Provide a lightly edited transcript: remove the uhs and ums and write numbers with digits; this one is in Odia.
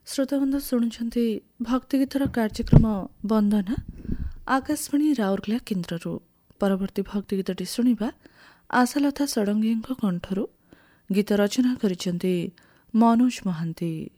ଶ୍ରୋତାବନ୍ଧୁ ଶୁଣୁଛନ୍ତି ଭକ୍ତିଗୀତର କାର୍ଯ୍ୟକ୍ରମ ବନ୍ଦନା ଆକାଶବାଣୀ ରାଉରକେଲା କେନ୍ଦ୍ରରୁ। ପରବର୍ତ୍ତୀ ଭକ୍ତିଗୀତଟି ଶୁଣିବା ଆଶାଲତା ଷଡ଼ଙ୍ଗୀଙ୍କ କଣ୍ଠରୁ। ଗୀତ ରଚନା କରିଛନ୍ତି ମନୋଜ ମହାନ୍ତି।